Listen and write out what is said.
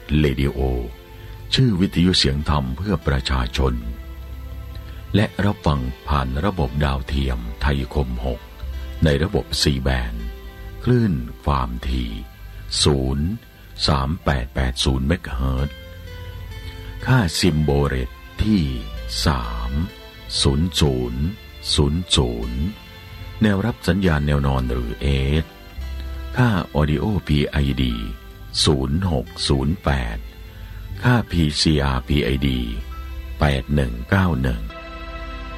เรดิโอชื่อวิทยุเสียงธรรมเพื่อประชาชนและรับฟังผ่านระบบดาวเทียมไทยคม6ในระบบ4แบนคลื่นความถี่03880เมกะเฮิรตซ์ค่าซิมโบเรตที่30000แนวรับสัญญาณแนวนอนหรือเอสค่า Audio PID 0608ค่า PCR PID 8191